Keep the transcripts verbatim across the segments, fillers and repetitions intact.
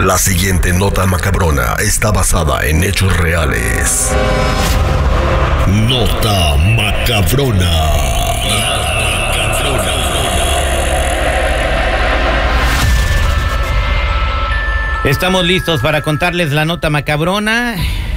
La siguiente nota macabrona está basada en hechos reales. Nota macabrona. Estamos listos para contarles la nota macabrona.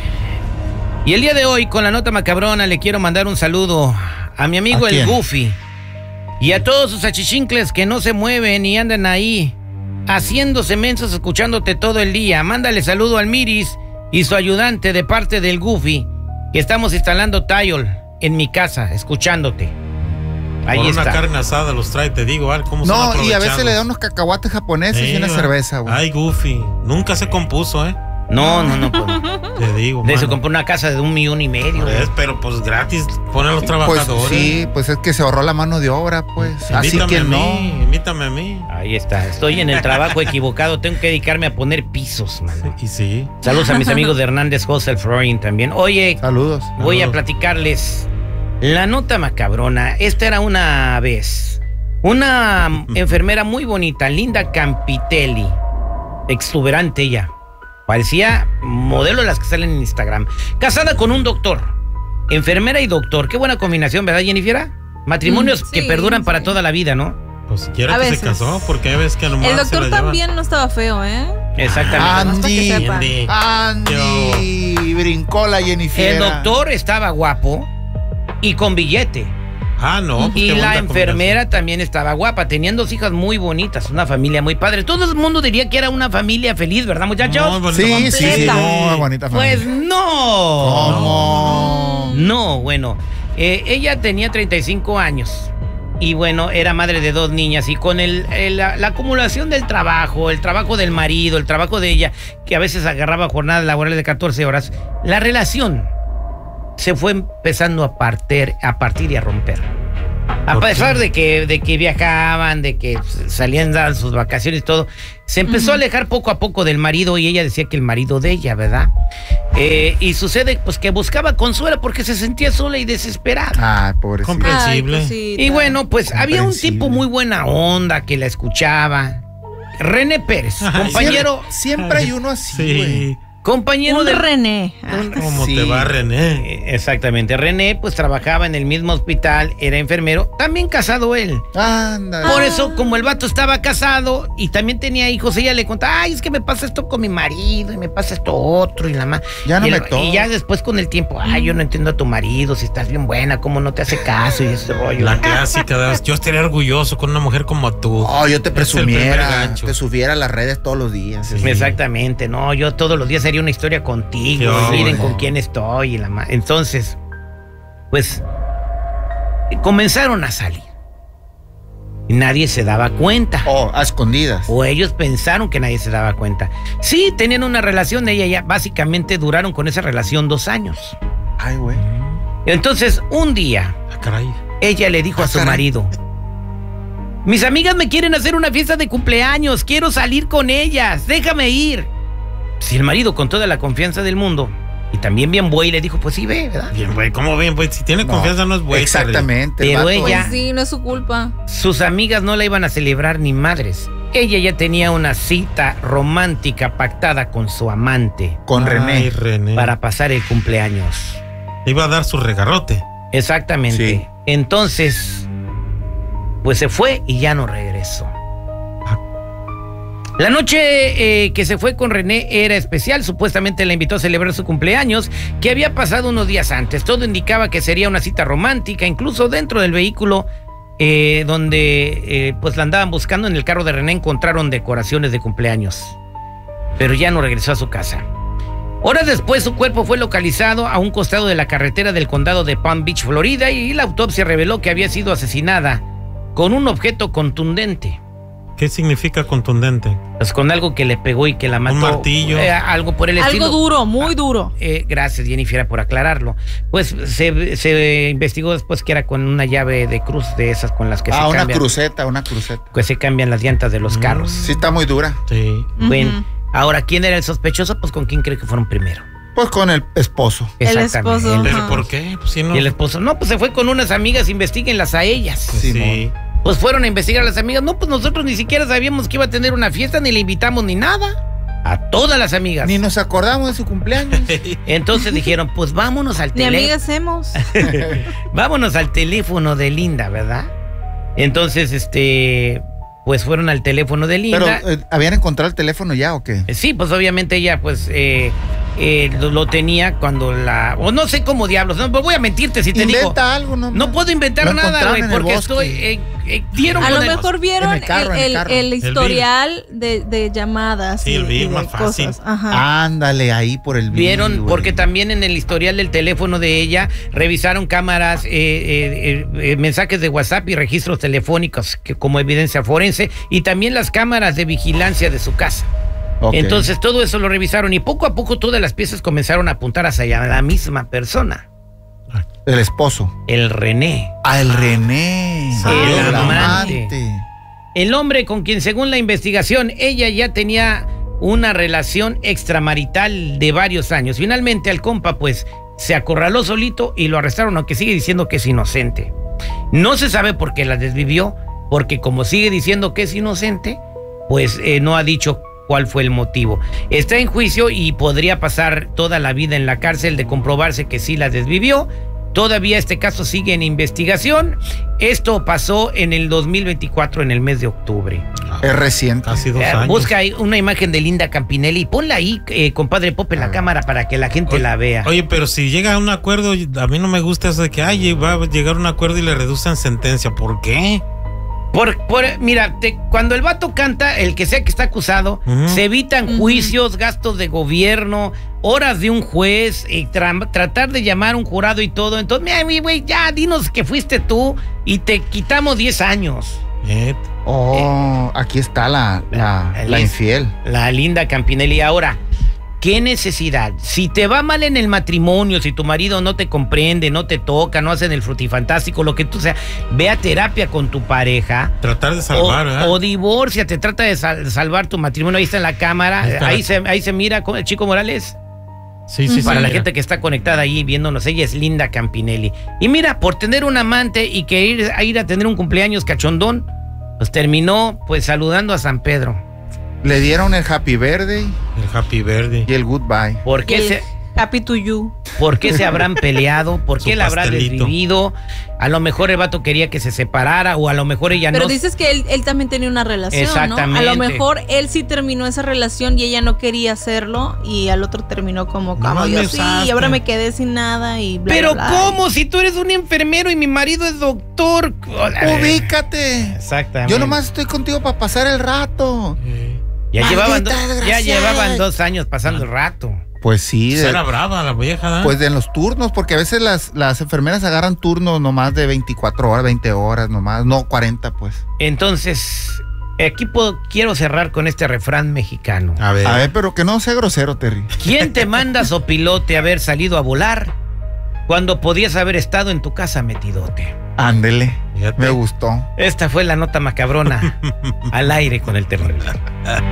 Y el día de hoy, con la nota macabrona, le quiero mandar un saludo a mi amigo el Goofy y a todos sus achichincles que no se mueven y andan ahí haciéndose mensos escuchándote todo el día. Mándale saludo al Miris y su ayudante de parte del Goofy, que estamos instalando Tile en mi casa, escuchándote. Ahí Por está. Una carne asada los trae, te digo, a ver cómo no, son y a veces le da unos cacahuates japoneses sí, y una cerveza, güey. Ay, Goofy, nunca se compuso, ¿eh? No, no, no. Pues, te digo, de eso compró una casa de un millón y medio. Es, pero pues gratis, pone a los trabajadores. Pues sí, pues es que se ahorró la mano de obra, pues. Invítame Así que a no. Mí, invítame a mí. Ahí está, estoy en el trabajo equivocado, tengo que dedicarme a poner pisos, mano. Y sí. Saludos a mis amigos de Hernández Hostel Flooring también. Oye, saludos. Voy saludos. a platicarles la nota macabrona. Esta era una vez una enfermera muy bonita, Linda Campitelli, exuberante ella. Parecía modelo de las que salen en Instagram. Casada con un doctor. Enfermera y doctor. Qué buena combinación, ¿verdad, Jennifer? Matrimonios mm, sí, que perduran sí. para toda la vida, ¿no? Pues quiera que se casó, porque ves que nomás el doctor se la también lleva. No estaba feo, ¿eh? Exactamente. Andy, Andy, Andy brincó la Jennifer. El doctor estaba guapo y con billete. Ah, no. Pues y la enfermera también estaba guapa. Tenían dos hijas muy bonitas, una familia muy padre. Todo el mundo diría que era una familia feliz, ¿verdad, muchachos? No, sí, sí, sí, no, bonita familia. Pues no. ¿Cómo? No, bueno, eh, ella tenía treinta y cinco años. Y bueno, era madre de dos niñas. Y con el, el, la, la acumulación del trabajo, el trabajo del marido, el trabajo de ella, que a veces agarraba jornadas laborales de catorce horas, la relación se fue empezando a partir, a partir y a romper. A pesar de que, de que viajaban, de que salían a sus vacaciones y todo, se empezó uh-huh. a alejar poco a poco del marido, y ella decía que el marido de ella, ¿verdad? Eh, y sucede pues que buscaba consuelo porque se sentía sola y desesperada. Ah, pobrecita. Comprensible. Ay, y bueno, pues había un tipo muy buena onda que la escuchaba. René Pérez, Ay, compañero. Siempre, siempre hay uno así, güey. Sí. Compañero un de René. Un, ¿Cómo sí, te va, René? Exactamente. René, pues trabajaba en el mismo hospital, era enfermero, también casado él. Anda. Por eso, como el vato estaba casado y también tenía hijos, ella le contaba, ay, es que me pasa esto con mi marido y me pasa esto otro y la más. Ya no y me el, toca. Y ya después con el tiempo, ay, yo no entiendo a tu marido, si estás bien buena, cómo no te hace caso y ese rollo. La clásica, de, yo estaría orgulloso con una mujer como tú. Oh, yo te presumiera, te subiera a las redes todos los días. Sí. Exactamente, no, yo todos los días haría una historia contigo. Yo, miren con quién estoy y la ma- entonces pues comenzaron a salir y nadie se daba cuenta. Oh, a escondidas. O ellos pensaron que nadie se daba cuenta. Sí, tenían una relación, ella ya básicamente duraron con esa relación dos años. Ay, güey. Entonces un día ah, caray. ella le dijo ah, a su caray. marido: mis amigas me quieren hacer una fiesta de cumpleaños, quiero salir con ellas, déjame ir. Si el marido, con toda la confianza del mundo y también bien buey, le dijo, pues sí, ve, ¿verdad? Bien buey, ¿cómo bien buey? Si tiene No, confianza no es buey. Exactamente. Pero vato. ella, Pues sí, no es su culpa. sus amigas no la iban a celebrar ni madres. Ella ya tenía una cita romántica pactada con su amante. Con René. Ay, René. Para pasar el cumpleaños. Le iba a dar su regarrote. Exactamente. Sí. Entonces, pues se fue y ya no regresó. La noche eh, que se fue con René era especial. Supuestamente la invitó a celebrar su cumpleaños, que había pasado unos días antes. Todo indicaba que sería una cita romántica. Incluso dentro del vehículo eh, donde eh, pues la andaban buscando, en el carro de René encontraron decoraciones de cumpleaños. Pero ya no regresó a su casa. Horas después su cuerpo fue localizado a un costado de la carretera del condado de Palm Beach, Florida, y la autopsia reveló que había sido asesinada con un objeto contundente. ¿Qué significa contundente? Pues con algo que le pegó y que la mató. Un martillo. Eh, algo por el Algo estilo. Algo duro, muy duro. Eh, gracias, Jennifer, por aclararlo. Pues se, se investigó después que era con una llave de cruz, de esas con las que ah, se una cambian. cruceta, una cruceta. Que se cambian las llantas de los Mm. carros. Sí, está muy dura. Sí. Bueno, Uh-huh. ahora, ¿quién era el sospechoso? Pues con quién cree que fueron primero. Pues con el esposo. El Exactamente. esposo. ¿Pero Ajá. por qué? Pues si no. Y el esposo, no, pues se fue con unas amigas, investiguenlas a ellas. Pues sí. Simón. Pues fueron a investigar a las amigas. No, pues nosotros ni siquiera sabíamos que iba a tener una fiesta, ni le invitamos ni nada. A todas las amigas. Ni nos acordamos de su cumpleaños. Entonces dijeron, pues vámonos al Ni teléfono. amigas hemos. Vámonos al teléfono de Linda, ¿verdad? Entonces, este, pues fueron al teléfono de Linda. Pero, eh, ¿habían encontrado el teléfono ya o qué? Sí, pues obviamente ella, pues, eh, eh, lo, lo tenía cuando la... O no sé cómo diablos, no voy a mentirte si te Inventa digo... algo, no No puedo inventar Lo nada, encontraron güey, en el porque bosque. estoy... Eh, eh, dieron A lo con el- mejor vieron En el carro, el, en el el- carro. el El historial de, de llamadas. Sí, y- el bill, y de más fácil. cosas. Ajá. Ándale, ahí por el Vieron, bill, güey. porque también en el historial del teléfono de ella revisaron cámaras, eh, eh, eh, eh, mensajes de WhatsApp y registros telefónicos que, como evidencia forense, y también las cámaras de vigilancia de su casa. Ok. Entonces todo eso lo revisaron y poco a poco todas las piezas comenzaron a apuntar hacia la misma persona, El esposo. el René. Ah, el René. El el amante. amante. El hombre con quien, según la investigación, ella ya tenía una relación extramarital de varios años. Finalmente al compa pues se acorraló solito y lo arrestaron, aunque sigue diciendo que es inocente. No se sabe por qué la desvivió, porque como sigue diciendo que es inocente, pues eh, no ha dicho cuál fue el motivo. Está en juicio y podría pasar toda la vida en la cárcel de comprobarse que sí la desvivió. Todavía este caso sigue en investigación. Esto pasó en el dos mil veinticuatro, en el mes de octubre. Es reciente. Casi dos Eh, años. busca ahí una imagen de Linda Campinelli y ponla ahí, eh, compadre Pop, en la Ah. cámara para que la gente Oye, la vea. Oye, pero si llega a un acuerdo, a mí no me gusta eso de que ay, va a llegar a un acuerdo y le reducen sentencia. ¿Por qué? Por, por, mira, te- cuando el vato canta, el que sea que está acusado, Ujú. se evitan Ujú. juicios, gastos de gobierno, horas de un juez, y tra- tratar de llamar a un jurado y todo. Entonces, mira, mi güey, ya dinos que fuiste tú y te quitamos diez años. Eh, Oh, aquí está la, la, La- la Liz. infiel. La Linda Campinelli. Ahora, ¿qué necesidad? Si te va mal en el matrimonio, si tu marido no te comprende, no te toca, no hacen el frutifantástico, lo que tú sea, ve a terapia con tu pareja. tratar de salvar, o, ¿verdad? o divorcia, te trata de sal- salvar tu matrimonio. Ahí está en la cámara, Ahí está ahí, la- se, ahí se mira con el Chico Morales. sí, sí, Para sí, la mira. gente que está conectada ahí viéndonos, ella es Linda Campinelli. Y mira, por tener un amante y que ir a, ir a tener un cumpleaños cachondón, pues terminó pues saludando a San Pedro. Le dieron el happy birthday El Happy Verde. y el goodbye. ¿Por qué El se...? Happy to you. ¿Por qué se habrán peleado? ¿Por Su qué la habrá pastelito. desvivido? A lo mejor el vato quería que se separara o a lo mejor ella Pero no. dices que él, él también tenía una relación, ¿no? A Exactamente. lo mejor él sí terminó esa relación y ella no quería hacerlo y al otro terminó como, como Nomás yo me sí, usaste. y ahora me quedé sin nada y bla, Pero bla, bla. ¿cómo? Si tú eres un enfermero y mi marido es doctor. Ubícate. Exactamente. Yo nomás estoy contigo para pasar el rato. Eh, Ya Maldita llevaban, do- ya desgraciada. llevaban dos años pasando el rato. Pues sí, pues de- era brava la vieja, ¿verdad? pues de en los turnos, porque a veces las, las enfermeras agarran turnos nomás de veinticuatro horas, veinte horas nomás, no cuarenta pues. Entonces, aquí puedo, quiero cerrar con este refrán mexicano. A ver. A ver, pero que no sea grosero, Terry. ¿Quién te manda, sopilote, haber salido a volar cuando podías haber estado en tu casa metidote? Ándele, Fíjate. me gustó. Esta fue la nota macabrona al aire con el terrible.